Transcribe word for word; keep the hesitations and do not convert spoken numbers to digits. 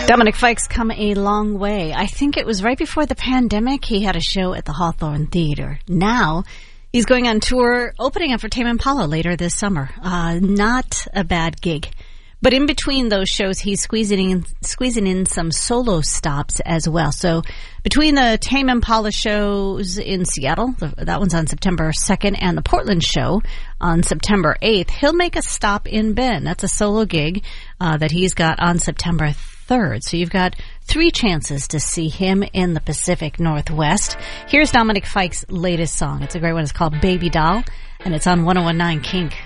Dominic Fike's come a long way. I think it was right before the pandemic. He had a show at the Hawthorne Theater. Now he's going on tour, opening up for Tame Impala later this summer. Uh, not a bad gig. But in between those shows, he's squeezing in, squeezing in some solo stops as well. So between the Tame Impala shows in Seattle, that one's on September second, and the Portland show on September eighth, he'll make a stop in Bend. That's a solo gig uh, that he's got on September third. So you've got three chances to see him in the Pacific Northwest. Here's Dominic Fike's latest song. It's a great one. It's called Baby Doll, and it's on one oh one nine Kink.